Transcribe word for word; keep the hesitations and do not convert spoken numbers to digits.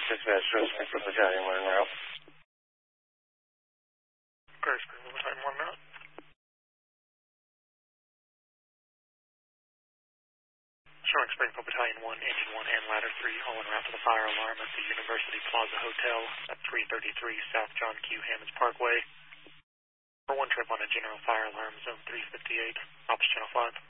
Dispatch, Springfield Battalion one en route. Okay, Springfield Battalion one en route. Showing Springfield Battalion one, Engine one, and Ladder three, all en route to the fire alarm at the University Plaza Hotel at three thirty-three South John Q. Hammonds Parkway. For one trip on a general fire alarm, zone three fifty-eight, Ops Channel five.